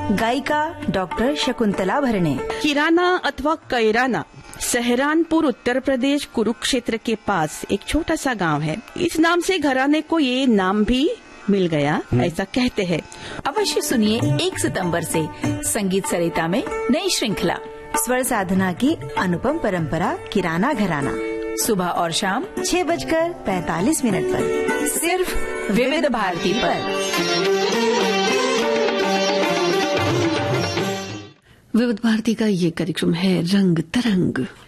गायिका डॉक्टर शकुंतला भरणे। किराना अथवा कैराना सहारनपुर उत्तर प्रदेश कुरुक्षेत्र के पास एक छोटा सा गांव है। इस नाम से घराने को ये नाम भी मिल गया, ऐसा कहते हैं। अवश्य सुनिए 1 सितंबर से संगीत सरिता में नई श्रृंखला स्वर साधना की अनुपम परंपरा किराना घराना, सुबह और शाम 6:45 पर सिर्फ विविध भारती पर। विविध भारती का ये कार्यक्रम है रंग तरंग।